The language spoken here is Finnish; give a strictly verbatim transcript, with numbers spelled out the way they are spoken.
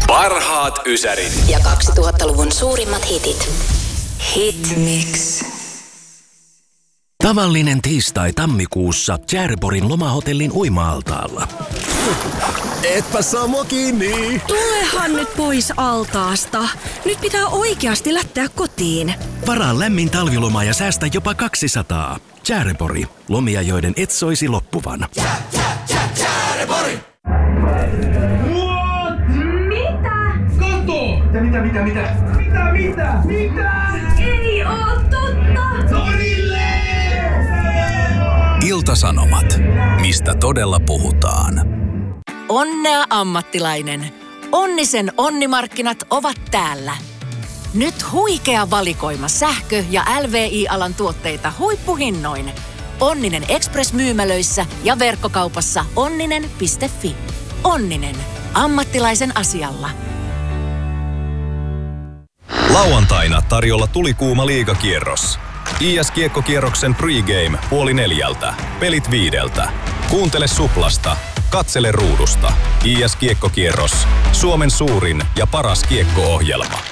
Parhaat ysärit ja kaksituhattaluvun suurimmat hitit. Hitmix. Tavallinen tiistai tammikuussa Tjärborin lomahotellin uima-altaalla. Etpä saa mua kiinni. Tulehan nyt pois altaasta. Nyt pitää oikeasti lähteä kotiin. Varaa lämmin talviloma ja säästä jopa kaksisataa. Tjärpori. Lomia, joiden et soisi loppuvan. Tjä, tjä, tjä, Tjärpori! What? Mitä? Kato! Mitä, mitä, mitä, mitä? Mitä, mitä? Mitä? Ei oo totta! Torille! Ilta-Sanomat. Mistä todella puhutaan? Onnea ammattilainen. Onnisen onnimarkkinat ovat täällä. Nyt huikea valikoima sähkö- ja L V I-alan tuotteita huippuhinnoin. Onninen Express-myymälöissä ja verkkokaupassa onninen piste fi. Onninen. Ammattilaisen asialla. Lauantaina tarjolla tulikuuma liigakierros. I S-kiekkokierroksen pregame puoli neljältä. Pelit viideltä. Kuuntele Suplasta. Katsele ruudusta. I S-kiekkokierros. Suomen suurin ja paras kiekko-ohjelma.